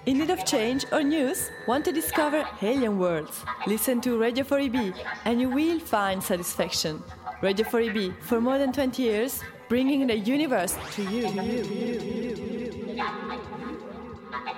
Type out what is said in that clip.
In need of change or news? Want to discover alien worlds? Listen to Radio 4EB and you will find satisfaction. Radio 4EB, for more than 20 years, bringing the universe to you.